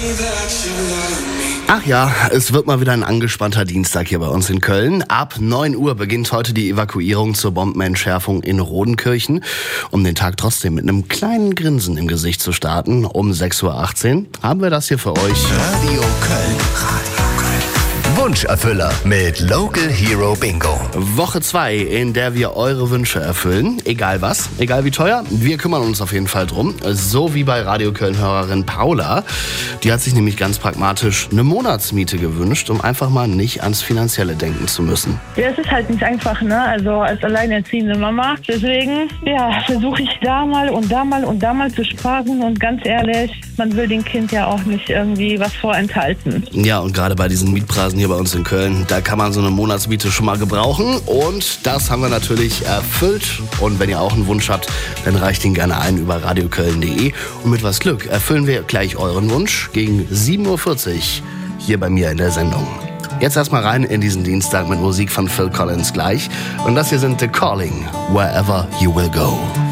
Ach ja, es wird mal wieder ein angespannter Dienstag hier bei uns in Köln. Ab 9 Uhr beginnt heute die Evakuierung zur Bombenentschärfung in Rodenkirchen. Um den Tag trotzdem mit einem kleinen Grinsen im Gesicht zu starten, um 6.18 Uhr haben wir das hier für euch. Radio Köln. Wunscherfüller mit Local Hero Bingo. Woche 2, in der wir eure Wünsche erfüllen. Egal was, egal wie teuer, wir kümmern uns auf jeden Fall drum. So wie bei Radio Köln-Hörerin Paula. Die hat sich nämlich ganz pragmatisch eine Monatsmiete gewünscht, um einfach mal nicht ans Finanzielle denken zu müssen. Ja, es ist halt nicht einfach, ne? Also als alleinerziehende Mama. Deswegen, ja, versuche ich da mal und da mal und da mal zu sparen. Und ganz ehrlich, man will dem Kind ja auch nicht irgendwie was vorenthalten. Ja, und gerade bei diesen Mietpreisen hier bei uns in Köln, da kann man so eine Monatsmiete schon mal gebrauchen. Und das haben wir natürlich erfüllt. Und wenn ihr auch einen Wunsch habt, dann reicht ihn gerne ein über radioköln.de. Und mit was Glück erfüllen wir gleich euren Wunsch gegen 7.40 Uhr hier bei mir in der Sendung. Jetzt erstmal rein in diesen Dienstag mit Musik von Phil Collins gleich. Und das hier sind The Calling, Wherever You Will Go.